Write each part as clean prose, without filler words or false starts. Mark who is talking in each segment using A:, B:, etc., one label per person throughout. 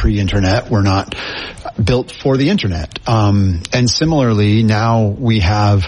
A: pre-internet, were not built for the internet. And similarly, now we have,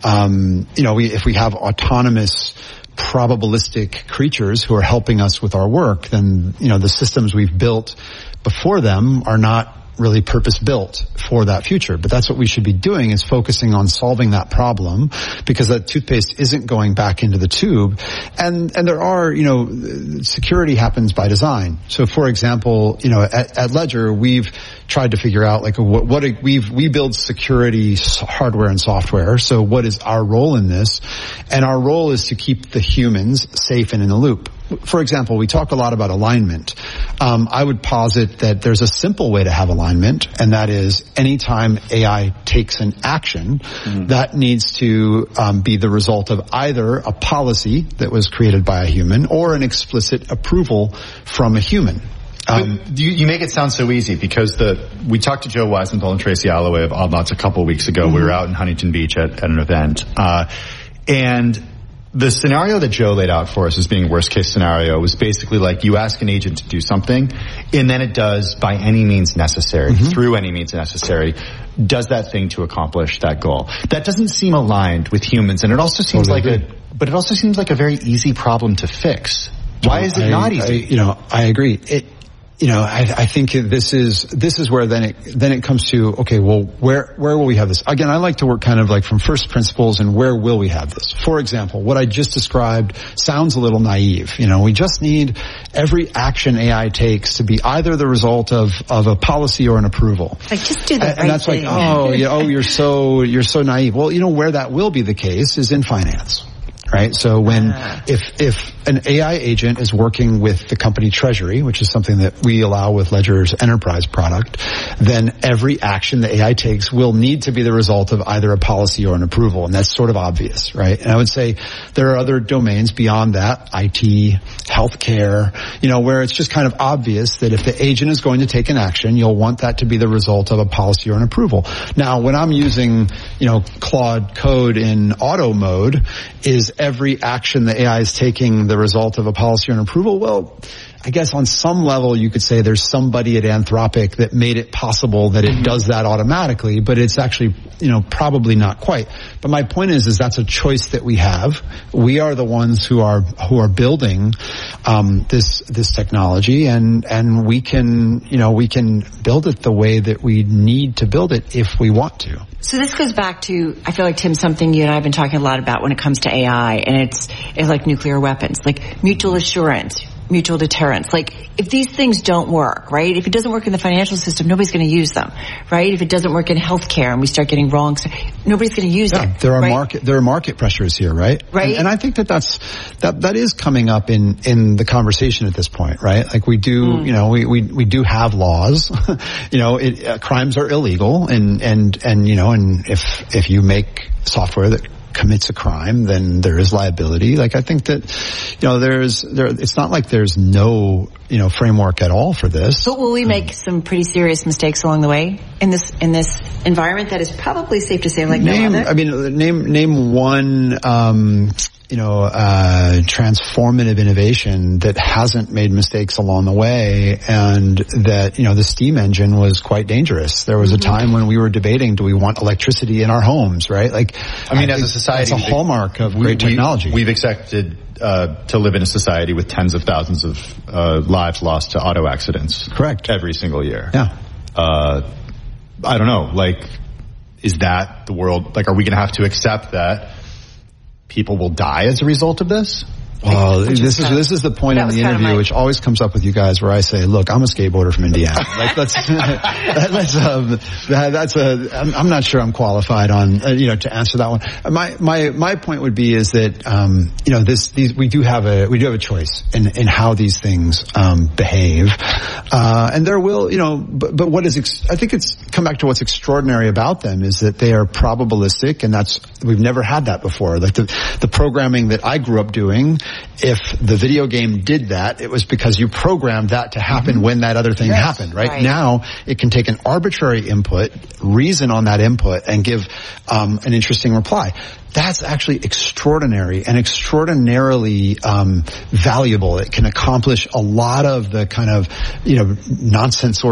A: if we have autonomous probabilistic creatures who are helping us with our work, then, the systems we've built before them are not really purpose-built for that future. But that's what we should be doing, is focusing on solving that problem, because that toothpaste isn't going back into the tube. And there are, security happens by design. So for example, at Ledger, we've tried to figure out we build security hardware and software. So what is our role in this? And our role is to keep the humans safe and in the loop. For example, we talk a lot about alignment. I would posit that there's a simple way to have alignment, and that is anytime AI takes an action, that needs to be the result of either a policy that was created by a human or an explicit approval from a human.
B: You make it sound so easy, because we talked to Joe Weisenthal and Tracy Alloway of Oddlots a couple weeks ago. We were out in Huntington Beach at an event, and the scenario that Joe laid out for us as being worst case scenario was basically like, you ask an agent to do something, and then it does by any means necessary, through any means necessary, does that thing to accomplish that goal. That doesn't seem aligned with humans, and it also seems like a very easy problem to fix. Why is it not easy?
A: I agree. I think this is where then it comes to, okay, well, where will we have this? Again, I like to work kind of like from first principles, and where will we have this? For example, what I just described sounds a little naive. We just need every action AI takes to be either the result of a policy or an approval.
C: Just do the right thing.
A: And that's like, you're so naive. Well, where that will be the case is in finance. Right? So if an AI agent is working with the company treasury, which is something that we allow with Ledger's enterprise product, then every action the AI takes will need to be the result of either a policy or an approval. And that's sort of obvious, right? And I would say there are other domains beyond that, IT, healthcare, where it's just kind of obvious that if the agent is going to take an action, you'll want that to be the result of a policy or an approval. Now, when I'm using, Claude Code in auto mode, is every action the AI is taking the result of a policy or an approval? Well, I guess on some level you could say there's somebody at Anthropic that made it possible that it does that automatically, but it's actually, probably not quite. But my point is that's a choice that we have. We are the ones who are building this technology, and we can build it the way that we need to build it if we want to.
C: So this goes back to, I feel like, Tim, something you and I have been talking a lot about when it comes to AI, and it's like nuclear weapons, like mutual assurance, mutual deterrence. Like, if these things don't work, right? If it doesn't work in the financial system, nobody's going to use them, right? If it doesn't work in healthcare and we start getting wrong, nobody's going to use it.
A: There are market pressures here, right?
C: Right.
A: And I think that is coming up in the conversation at this point, right? Like we do, we do have laws. Crimes are illegal, and if you make software that commits a crime, then there is liability. Like, I think that, it's not like there's no, framework at all for this.
C: But will we make some pretty serious mistakes along the way in this environment that is probably safe to say, like, no other?
A: Name one, transformative innovation that hasn't made mistakes along the way, and that, the steam engine was quite dangerous. There was a time when we were debating, do we want electricity in our homes, right? Like,
B: as a society,
A: it's a hallmark of great technology.
B: We've accepted to live in a society with tens of thousands of lives lost to auto accidents.
A: Correct.
B: Every single year.
A: Yeah.
B: I don't know, like, is that the world? Like, are we going to have to accept that people will die as a result of this?
A: Well, this is the point in the interview which always comes up with you guys, where I say, look, I'm a skateboarder from Indiana. Like, I'm not sure I'm qualified on, to answer that one. My point would be is that, we do have a choice in how these things, behave. And there will, but I think it's come back to what's extraordinary about them is that they are probabilistic, and we've never had that before. Like the programming that I grew up doing, if the video game did that, it was because you programmed that to happen when that other thing happened, right? Now, it can take an arbitrary input, reason on that input, and give an interesting reply. That's actually extraordinary and extraordinarily valuable. It can accomplish a lot of the kind of, nonsense